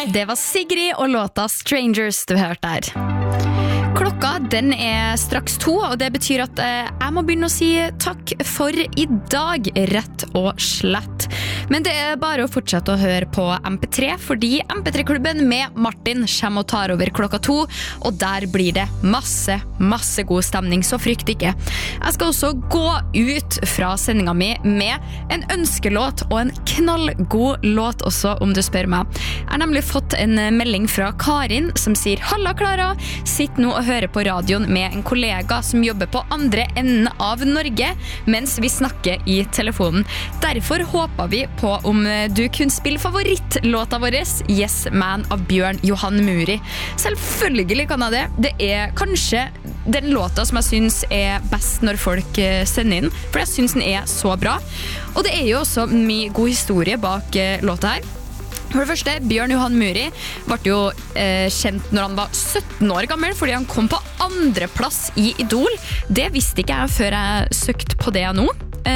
Det var Sigrid og låta Strangers du hørte der. Klokka, den straks 2, og det betyr at jeg må begynne å si takk for i dag, rett og slett. Men det bare å fortsette å høre på MP3, fordi MP3-klubben med Martin kommer og tar over klokka 2, og der blir det masse god stemning, så frykt ikke. Jeg skal også gå ut fra sendingen min med en ønskelåt og en knallgod låt også, om du spør meg. Jeg har nemlig fått en melding fra Karin som sier: «Halla Klara, sitt nå og høre på radioen med en kollega som jobber på andre enden av Norge, mens vi snakker i telefonen. Derfor håper vi på om du kunne spille favorittlåta vår, Yes Man av Bjørn Johan Muri. Selvfølgelig kan jeg det. Det kanskje den låta som jeg synes best når folk sender inn, for jeg synes den så bra. Og det jo også mye god historie bak låta her. For det første, Bjørn Johan Muri ble jo kjent når han var 17 år gammel, fordi han kom på andreplass i Idol. Det visste ikke jeg før jeg søkte på det nå.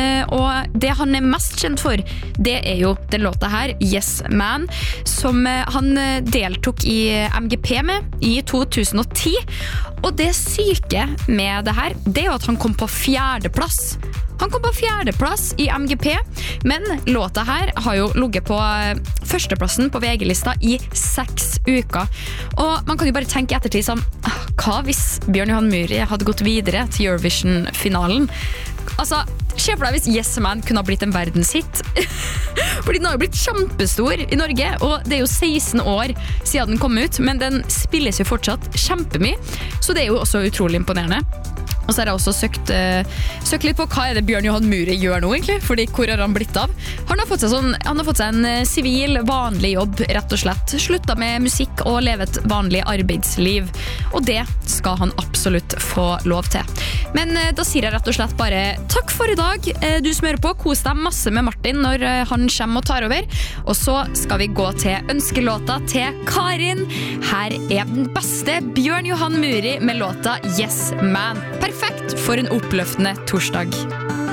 Og det han mest kjent for, det jo den låta her, Yes Man, som han deltok i MGP med i 2010. Og det syke med det her, det jo at han kom på 4. plass. Han kom på 4. plass i MGP, men låta her har jo ligget på 1. plassen på VG-lista i 6 uker. Og man kan jo bare tenke i ettertid som, hva hvis Bjørn Johan Muri hadde gått videre til Eurovision-finalen? Altså, se for deg hvis Yes Man kunne ha blitt en verdenshit. Fordi den har jo blitt kjempestor i Norge, og det jo 16 år siden den kom ut, men den spilles jo fortsatt kjempemye, så det jo også utrolig imponerende. Og så har jeg også søkt litt på hva det Bjørn Johan Muri gjør nå egentlig, fordi hvor har han blitt av? Han har fått seg en sivil, vanlig jobb, rett og slett. Sluttet med musikk og levet et vanlig arbeidsliv, og det skal han absolutt få lov til. Men da sier jeg rett og slett bare takk for i dag. Du som hører på, kos deg masse med Martin når han kommer og tar over. Og så skal vi gå til ønskelåta til Karin. Her den beste Bjørn Johan Muri med låta Yes Man. Perfekt for en oppløftende torsdag.